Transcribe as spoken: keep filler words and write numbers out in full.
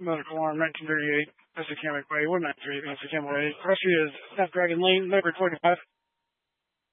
Medical Arm, nineteen thirty-eight, Mesocamic Way, one nine three, Mesocamic Way. Grocery is Snapdragon Lane, number twenty-five.